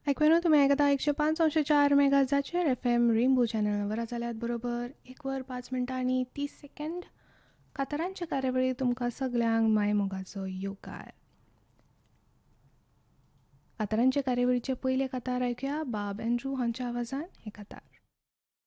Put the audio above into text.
ऐकून तुम्ही ऐकता 105.4 FM रेनबो चॅनलवर जाल्यात बरोबर 1 वर 5 मिनटां आणि 30 सेकंद कातरांचे कार्यावळी तुमकां सगल्यांक मायमोगाचो योगार. कातरांचे कार्यावळीचे पयले कातार ऐकूया बाब एंड्रू हांच्या आवाजान हे कातार.